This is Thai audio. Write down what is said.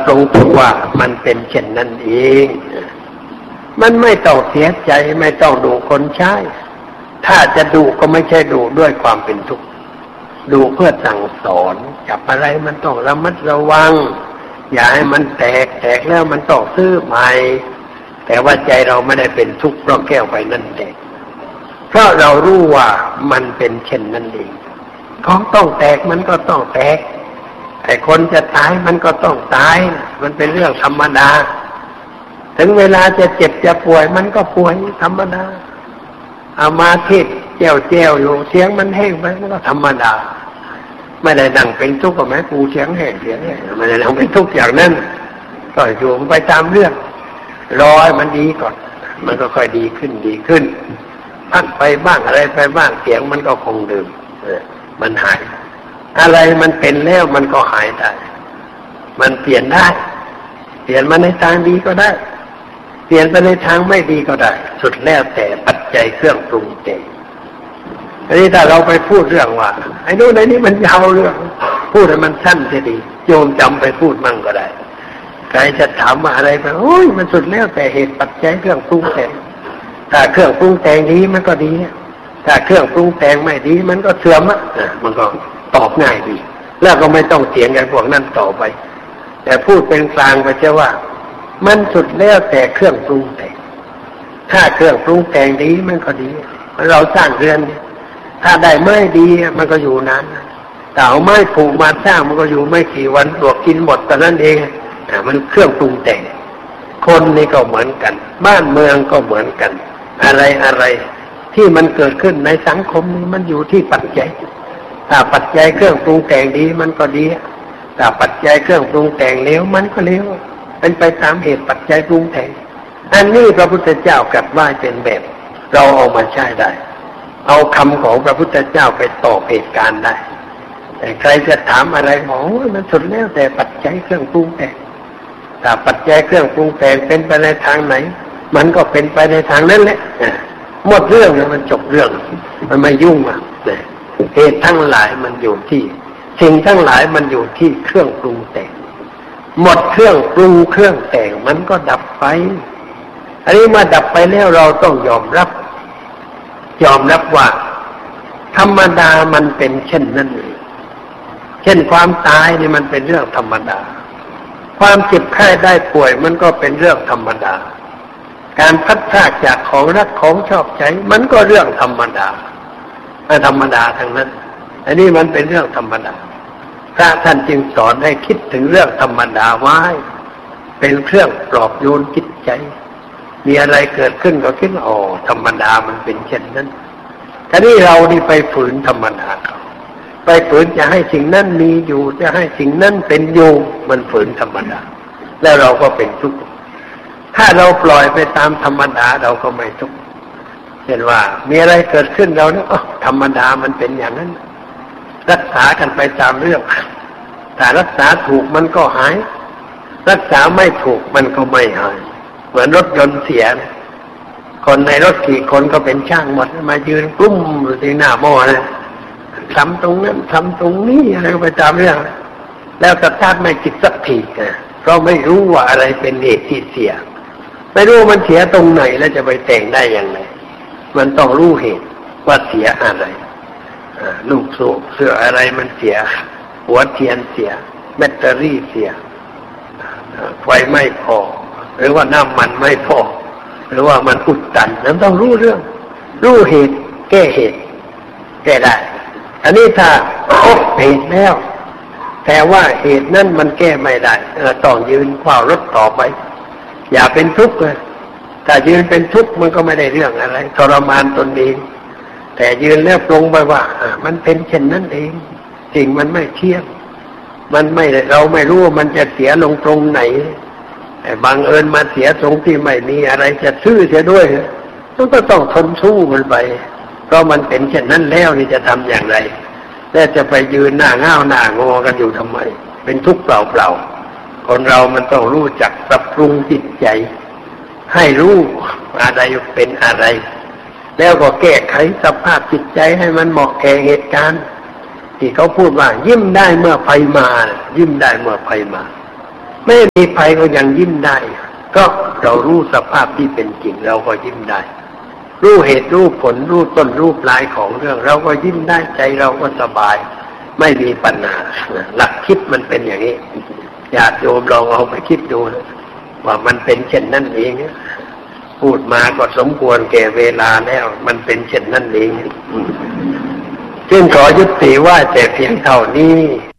ตรงที่ว่ามันเป็นเช่นนั้นเองมันไม่ต้องเสียใจไม่ต้องดูคนใช้ถ้าจะดูก็ไม่ใช่ดูด้วยความเป็นทุกข์ดูเพื่อสั่งสอนจับอะไรมันต้องระมัดระวังอย่าให้มันแตกแล้วมันต้องซื้อใหม่แต่ว่าใจเราไม่ได้เป็นทุกข์เพราะแก้วใบนั้นแตกเพราะเรารู้ว่ามันเป็นเช่นนั้นเองของต้องแตกมันก็ต้องแตกไอ้คนจะตายมันก็ต้องตายมันเป็นเรื่องธรรมดาถึงเวลาจะเจ็บจะป่วยมันก็ป่วยธรรมดาเอามาเทศแจ้วอยู่เสียงมันแห้งไปมันก็ธรรมดาไม่ได้นั่งเป็นทุกข์กับแม่กูเสียงแห้งไม่ได้นั่งเป็นทุกข์อย่างนั้นก็อยู่ไปตามเรื่องรอให้มันดีก่อนมันก็ค่อยดีขึ้นพักไปบ้างอะไรไปบ้างเสียงมันก็คงเดิมมันหายอะไรมันเป็นแล้วมันก็หายได้มันเปลี่ยนได้เปลี่ยนมาในทางดีก็ได้เปลี่ยนไปในทางไม่ดีก็ได้สุดแล้วแต่ปัจจัยเครื่องปรุงแต่งอันนี้ถ้าเราไปพูดเรื่องว่าไอ้โน่นไอ้นี่มันยาวเรื่องพูดให้มันสั้นจะดีโยมจำไปพูดมั่งก็ได้ใครจะถามว่าอะไรไปโอ้ยมันสุดแล้วแต่เหตุปัจจัยเครื่องปรุงแต่งถ้าเครื่องปรุงแต่งดีมันก็ดีถ้าเครื่องปรุงแต่งไม่ดีมันก็เสื่อมมันก็ตอบง่ายดีแล้วก็ไม่ต้องเถียงกันพวกนั้นต่อไปแต่พูดเป็นกลางไปเชื่อว่ามันสุดแล้วแต่เครื่องปรุงแต่งถ้าเครื่องปรุงแต่งดีมันก็ดีเราสร้างเรือนถ้าได้ไม้ดีมันก็อยู่นานแต่เอาไม้ผูกมาสร้างมันก็อยู่ไม่กี่วันปลวกกินหมดแต่นั้นเองมันเครื่องปรุงแต่งคนนี่ก็เหมือนกันบ้านเมืองก็เหมือนกันอะไรที่มันเกิดขึ้นในสังคมนี้มันอยู่ที่ปัจจัยถ้าปัจจัยเครื่องปรุงแต่งดีมันก็ดีถ้าปัจจัยเครื่องปรุงแต่งเลวมันก็เลวเป็นไปตามเหตุปัจจัยปรุงแต่งอันนี้พระพุทธเจ้ากลับว่าเป็นแบบเราเอามาใช้ได้เอาคำของพระพุทธเจ้าไปตอบเหตุการณ์ได้แต่ใครจะถามอะไรบอกมันสุดแล้วแต่ปัจจัยเครื่องปรุงแต่งถ้าปัจจัยเครื่องปรุงแต่งเป็นไปในทางไหนมันก็เป็นไปในทางนั้นแหละหมดเรื่องแล้วมันจบเรื่องมันไม่ยุ่งอ่ะเหตุทั้งหลายมันอยู่ที่สิ่งทั้งหลายมันอยู่ที่เครื่องปรุงแต่งหมดเครื่องปรุงเครื่องแต่งมันก็ดับไปอันนี้มาดับไปแล้วเราต้องยอมรับว่าธรรมดามันเป็นเช่นนั้นเองเช่นความตายนี่มันเป็นเรื่องธรรมดาความเจ็บไข้ได้ป่วยมันก็เป็นเรื่องธรรมดาการพัดพรากจากของรักของชอบใจมันก็เรื่องธรรมดาธรรมดาทั้งนั้นอันนี้มันเป็นเรื่องธรรมดาพระท่านจึงสอนให้คิดถึงเรื่องธรรมดาไว้เป็นเครื่องปลอบโยนจิตใจมีอะไรเกิดขึ้นก็คิดอ๋อธรรมดามันเป็นเช่นนั้นทีนี้เรานี่ไปฝืนธรรมดาไปฝืนจะให้สิ่งนั้นมีอยู่จะให้สิ่งนั้นเป็นอยู่มันฝืนธรรมดาแล้วเราก็เป็นทุกข์ถ้าเราปล่อยไปตามธรรมดาเราก็ไม่ทุกข์เช่นว่ามีอะไรเกิดขึ้นเราเนี่ยธรรมดามันเป็นอย่างนั้นรักษากันไปตามเรื่องถ้ารักษาถูกมันก็หายรักษาไม่ถูกมันก็ไม่หายเหมือนรถยนต์เสียคนในรถกี่คนก็เป็นช่างหมดมายืนกลุ้มอยู่ที่หน้าหม้อนะทำตรงนั้นทำตรงนี้อะไรไปตามเรื่องแล้วสตาร์ทไม่ติดสักทีเพราะไม่รู้ว่าอะไรเป็นเหตุที่เสียไม่รู้มันเสียตรงไหนแล้วจะไปแต่งได้อย่างไรมันต้องรู้เหตุว่าเสียอะไรลูกสูบเสื้ออะไรมันเสียหัวเทียนเสียแบตเตอรี่เสียไฟไม่พอหรือว่าน้ำมันไม่พอหรือว่ามันอุดตันนั้นต้องรู้เรื่องรู้เหตุแก้เหตุแก้ได้อันนี้ถ้าพบเหตุแล้วแต่ว่าเหตุนั้นมันแก้ไม่ได้ต้องยืนเฝ้ารถต่อไปอย่าเป็นทุกข์เลยถ้ายืนเป็นทุกข์มันก็ไม่ได้เรื่องอะไรทรมานตนเองแต่ยืนแล้วปรงไปว่ามันเป็นเช่นนั้นเองสิ่งมันไม่เที่ยงมันไม่เราไม่รู้ว่ามันจะเสียลงตรงไหนแต่บังเอิญมาเสียตรงที่ไม่มีอะไรจะซื้อเสียด้วยมันก็ต้องทนสู้มันไปเพราะมันเป็นเช่นนั้นแล้วนี่จะทำอย่างไรแล้วจะไปยืนหน้าง่าวหน้างอกันอยู่ทำไมเป็นทุกข์เปล่าๆคนเรามันต้องรู้จักปรับปรุงจิตใจให้รู้อะไรเป็นอะไรแล้วก็แก้ไขสภาพจิตใจให้มันเหมาะแก่เหตุการณ์ที่เขาพูดว่ายิ้มได้เมื่อภัยมายิ้มได้เมื่อภัยมาไม่มีภัยก็ยังยิ้มได้ก็เรารู้สภาพที่เป็นจริงเราก็ยิ้มได้รู้เหตุรู้ผลรู้ต้นรู้ปลายของเรื่องเราก็ยิ้มได้ใจเราก็สบายไม่มีปัญหาหลักคิดมันเป็นอย่างนี้ญาติโยมลองเอาไปคิดดูนะว่ามันเป็นเช่นนั้นเองพูดมาก็สมควรแก่เวลาแล้วมันเป็นเช่นนั้นเองจึงขอยุติว่าแต่เพียงเท่านี้